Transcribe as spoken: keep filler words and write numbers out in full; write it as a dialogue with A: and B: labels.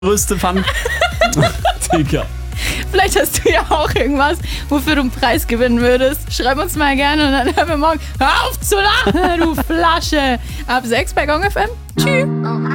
A: größte Fun. Digga.
B: Vielleicht hast du ja auch irgendwas, wofür du einen Preis gewinnen würdest. Schreib uns mal gerne und dann hören wir morgen. Hör auf zu lachen, du Flasche. Ab sechs bei Gong F M. Tschüss.